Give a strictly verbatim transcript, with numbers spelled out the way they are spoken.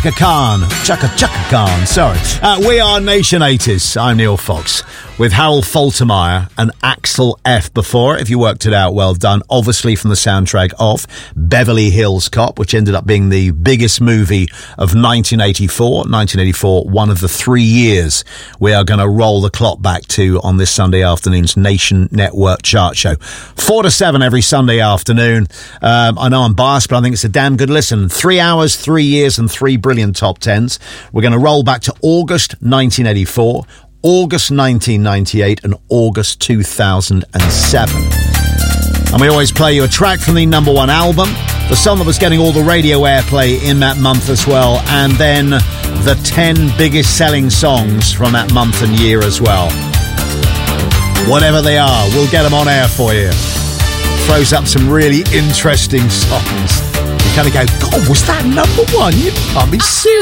Chaka Khan. Chaka Chaka Khan, sorry. Uh, we are Nation eighties. I'm Neil Fox with Harold Faltermeyer and Axel F before. If you worked it out, well done. Obviously from the soundtrack of Beverly Hills Cop, which ended up being the biggest movie of nineteen eighty-four. nineteen eighty-four, one of the three years we are going to roll the clock back to on this Sunday afternoon's Nation Network chart show. Four to seven every Sunday afternoon. Um, I know I'm biased, but I think it's a damn good listen. Three hours, three years, and three brilliant top tens. We're going to roll back to August nineteen eighty-four, August nineteen ninety-eight, and August two thousand seven. And we always play you a track from the number one album, the song that was getting all the radio airplay in that month as well, and then the ten biggest selling songs from that month and year as well. Whatever they are, we'll get them on air for you. Throws up some really interesting songs. You kind of go, God, was that number one? You can't be serious.